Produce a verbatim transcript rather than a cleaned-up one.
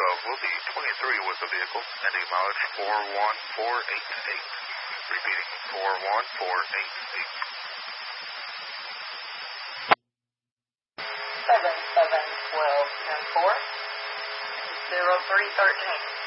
twelve will be twenty-three was the vehicle, ending mileage four one four eight eight. Repeating, four one four eight eight. seven seven twelve ten four, zero three thirteen.